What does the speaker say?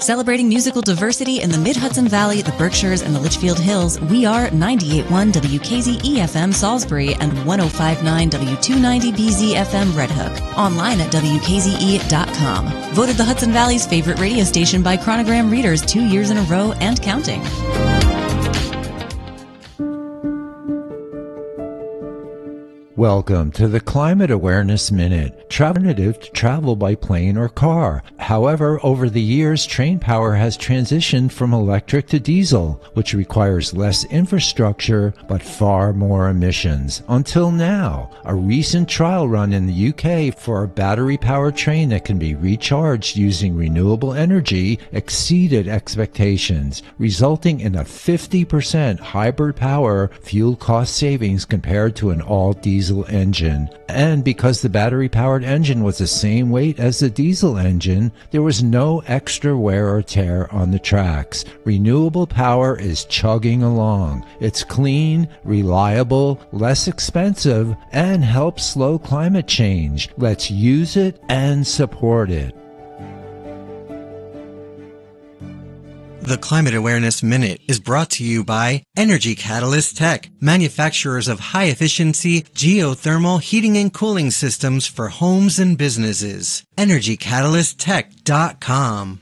Celebrating musical diversity in the Mid-Hudson Valley, the Berkshires, and the Litchfield Hills, we are 98.1 WKZE-FM Salisbury and 105.9 W290BZ-FM Red Hook. Online at WKZE.com. Voted the Hudson Valley's favorite radio station by Chronogram readers 2 years in a row and counting. Welcome to the Climate Awareness Minute, alternative to travel by plane or car. However, over the years, train power has transitioned from electric to diesel, which requires less infrastructure but far more emissions. Until now, a recent trial run in the UK for a battery-powered train that can be recharged using renewable energy exceeded expectations, resulting in a 50% hybrid power fuel cost savings compared to an all-diesel engine. And because the battery-powered engine was the same weight as the diesel engine, there was no extra wear or tear on the tracks. Renewable power is chugging along. It's clean, reliable, less expensive, and helps slow climate change. Let's use it and support it. The Climate Awareness Minute is brought to you by Energy Catalyst Tech, manufacturers of high-efficiency geothermal heating and cooling systems for homes and businesses. EnergyCatalystTech.com.